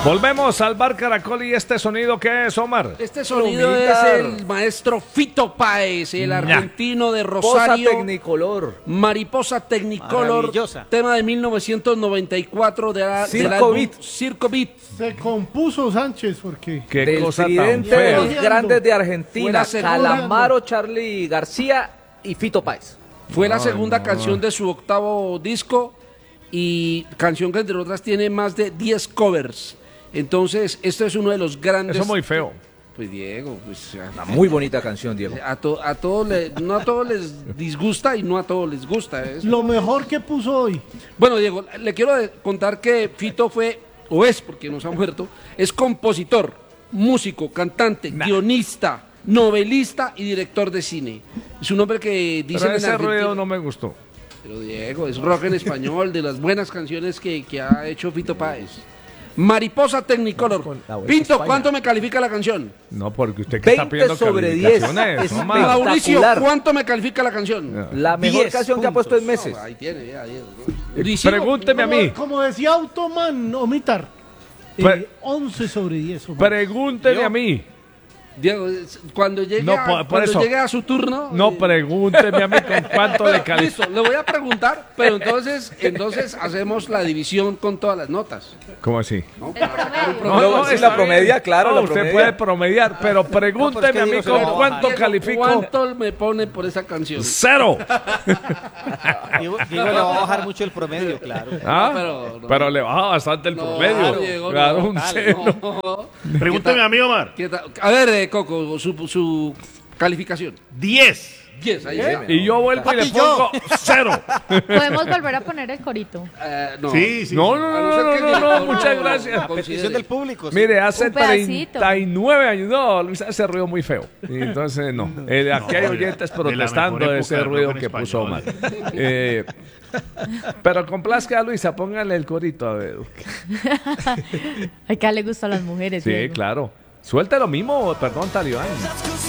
Volvemos al Bar Caracol y este sonido, ¿qué es, Omar? Este sonido es el maestro Fito Páez, el argentino de Rosario. Mariposa Technicolor. Mariposa Technicolor. Tema de 1994 Circo Beat. Circo Beat. Se compuso Sánchez porque... Qué cosa tan Tridente de fea. los grandes de Argentina. Fue la segunda. Calamaro, Charly García y Fito Páez. Fue la segunda canción de su octavo disco y canción que entre otras tiene más de 10 covers. Entonces, esto es uno de los grandes... Eso es muy feo. Pues Diego, pues... Una muy bonita canción, Diego. No a todos les disgusta y no a todos les gusta. Lo mejor que puso hoy. Bueno, Diego, le quiero contar que Fito fue, o es, porque nos ha muerto, es compositor, músico, cantante, guionista, novelista y director de cine. Es un hombre que dice Pero en ese Argentina... ruido no me gustó. Pero Diego, es rock en español, de las buenas canciones que ha hecho Fito Páez. Mariposa Technicolor. Pinto, ¿cuánto me califica la canción? No, porque usted que está 20 pidiendo sobre 10. calificaciones, Omar. Mauricio, ¿cuánto me califica la canción? La mejor 10 canción que ha puesto en meses. No, ahí tiene, ya, Diego. Pregúnteme a mí. Como decía Automan, Omitar. 11 sobre 10. Omar. Pregúnteme a mí. Diego, cuando llegue, No, por eso. llegue a su turno... No, pregúnteme a mí con cuánto le califico. Listo, le voy a preguntar, pero entonces hacemos la división con todas las notas. ¿Cómo así? ¿No? No, es la promedia, claro, la usted promedia. puede promediar, pero pregúnteme a mí con cuánto califico. ¿Cuánto me pone por esa canción? 0. Diego le va a bajar mucho el promedio, claro. ¿Ah? Pero le baja bastante el promedio. Diego, Claro, no, un tal, 0. no. Pregúnteme a mí, Omar. ¿Qué tal? A ver, Coco, su calificación. 10. 10, ahí está. Y yo vuelvo y le pongo 0. Podemos volver a poner el corito. No. Sí. No, muchas no, gracias. Petición del público. Sí. Mire, hace Un pedacito. 39 años, no, Luis hace ruido muy feo. Y entonces, no. Aquí hay oyentes protestando mejor de ese época del ruido rock en que puso Omar. español. Pero complazca a Luisa, póngale el corito a ver. Acá le gustan las mujeres. Sí, Diego. claro. Suelte lo mismo, perdón, Talibán.